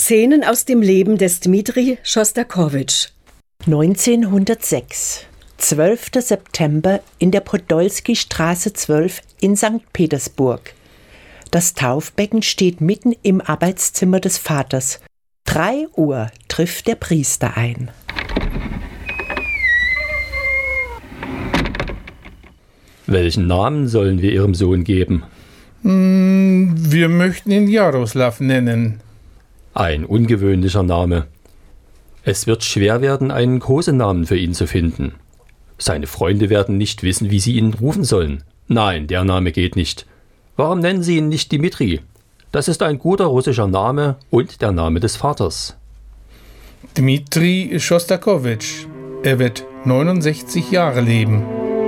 Szenen aus dem Leben des Dmitri Schostakowitsch. 1906, 12. September in der Podolski-Straße 12 in St. Petersburg. Das Taufbecken steht mitten im Arbeitszimmer des Vaters. 3 Uhr trifft der Priester ein. Welchen Namen sollen wir Ihrem Sohn geben? Wir möchten ihn Jaroslav nennen. Ein ungewöhnlicher Name. Es wird schwer werden, einen Kosenamen für ihn zu finden. Seine Freunde werden nicht wissen, wie sie ihn rufen sollen. Nein, der Name geht nicht. Warum nennen Sie ihn nicht Dmitri? Das ist ein guter russischer Name und der Name des Vaters. Dmitri Schostakowitsch. Er wird 69 Jahre leben.